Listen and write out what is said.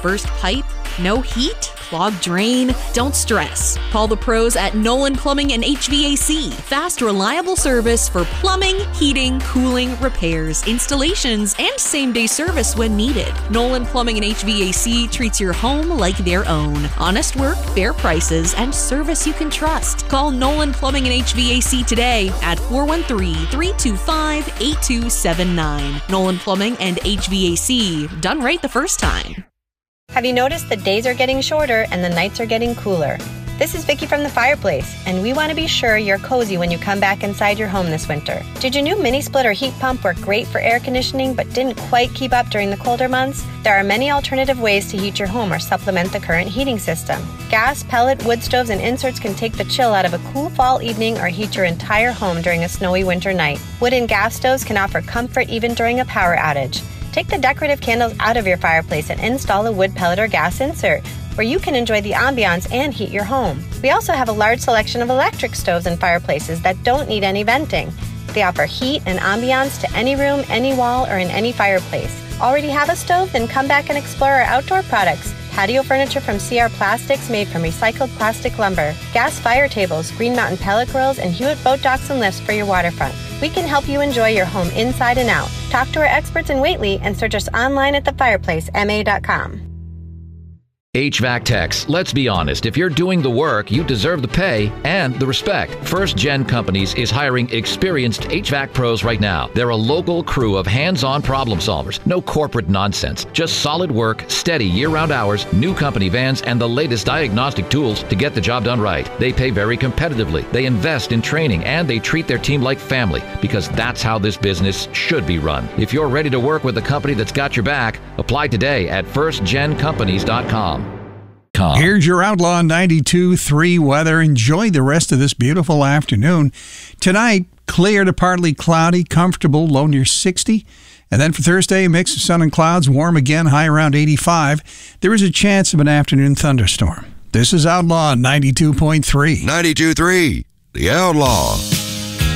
burst pipe? No heat? Clogged drain? Don't stress. Call the pros at Nolan Plumbing and HVAC. Fast, reliable service for plumbing, heating, cooling, repairs, installations, and same-day service when needed. Nolan Plumbing and HVAC treats your home like their own. Honest work, fair prices, and service you can trust. Call Nolan Plumbing and HVAC today at 413-325-8279. Nolan Plumbing and HVAC. Done right the first time. Have you noticed the days are getting shorter and the nights are getting cooler? This is Vicki from the Fireplace, and we want to be sure you're cozy when you come back inside your home this winter. Did your new mini split or heat pump work great for air conditioning but didn't quite keep up during the colder months? There are many alternative ways to heat your home or supplement the current heating system. Gas, pellet, wood stoves, and inserts can take the chill out of a cool fall evening or heat your entire home during a snowy winter night. Wood and gas stoves can offer comfort even during a power outage. Take the decorative candles out of your fireplace and install a wood, pellet, or gas insert, where you can enjoy the ambiance and heat your home. We also have a large selection of electric stoves and fireplaces that don't need any venting. They offer heat and ambiance to any room, any wall, or in any fireplace. Already have a stove? Then come back and explore our outdoor products. Patio furniture from CR Plastics made from recycled plastic lumber. Gas fire tables, Green Mountain pellet grills, and Hewitt boat docks and lifts for your waterfront. We can help you enjoy your home inside and out. Talk to our experts in Whately and search us online at thefireplacema.com. HVAC techs, let's be honest. If you're doing the work, you deserve the pay and the respect. First Gen Companies is hiring experienced HVAC pros right now. They're a local crew of hands-on problem solvers. No corporate nonsense. Just solid work, steady year-round hours, new company vans, and the latest diagnostic tools to get the job done right. They pay very competitively. They invest in training, and they treat their team like family, because that's how this business should be run. If you're ready to work with a company that's got your back, apply today at firstgencompanies.com. Here's your Outlaw 92.3 weather. Enjoy the rest of this beautiful afternoon. Tonight, clear to partly cloudy, comfortable, low near 60. And then for Thursday, a mix of sun and clouds, warm again, high around 85. There is a chance of an afternoon thunderstorm. This is Outlaw 92.3. 92.3, The Outlaw.